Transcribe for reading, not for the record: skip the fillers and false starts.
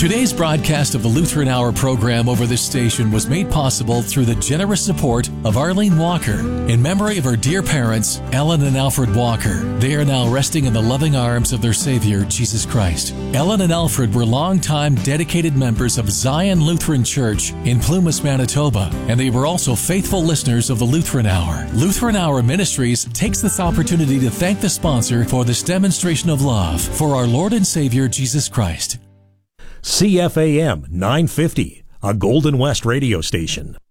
Today's broadcast of the Lutheran Hour program over this station was made possible through the generous support of Arlene Walker in memory of her dear parents, Ellen and Alfred Walker. They are now resting in the loving arms of their Savior, Jesus Christ. Ellen and Alfred were longtime dedicated members of Zion Lutheran Church in Plumas, Manitoba, and they were also faithful listeners of the Lutheran Hour. Lutheran Hour Ministries takes this opportunity to thank the sponsor for this demonstration of love for our Lord and Savior, Jesus Christ. CFAM 950, a Golden West radio station.